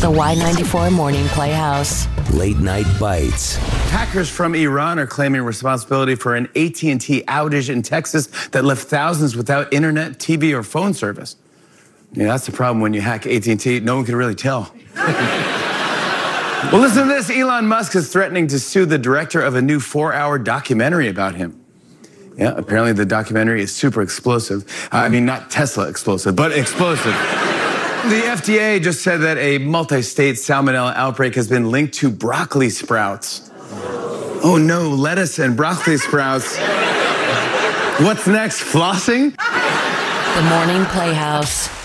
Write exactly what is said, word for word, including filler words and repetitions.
The Y ninety-four Morning Playhouse. Late Night Bites. Hackers from Iran are claiming responsibility for an A T and T outage in Texas that left thousands without internet, T V, or phone service. Yeah, that's the problem when you hack A T and T. No one can really tell. Well, listen to this. Elon Musk is threatening to sue the director of a new four-hour documentary about him. Yeah, apparently the documentary is super explosive. Uh, I mean, not Tesla explosive, but explosive. The F D A just said that a multi-state salmonella outbreak has been linked to broccoli sprouts. Oh no, lettuce and broccoli sprouts. What's next, flossing? The Morning Playhouse.